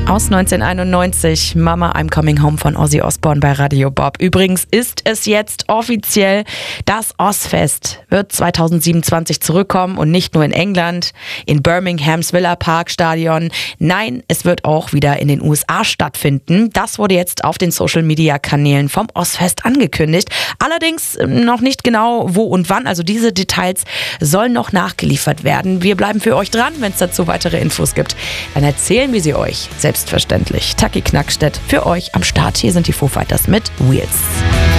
Aus 1991, Mama, I'm Coming Home von Ozzy Osbourne bei Radio Bob. Übrigens ist es jetzt offiziell, das Ozzfest wird 2027 zurückkommen und nicht nur in England, in Birminghams Villa Park Stadion. Nein, es wird auch wieder in den USA stattfinden. Das wurde jetzt auf den Social-Media-Kanälen vom Ozzfest angekündigt. Allerdings noch nicht genau wo und wann, also diese Details sollen noch nachgeliefert werden. Wir bleiben für euch dran, wenn es dazu weitere Infos gibt. Dann erzählen wir sie euch, selbstverständlich. Taki Knackstedt für euch am Start. Hier sind die Foo Fighters mit Wheels.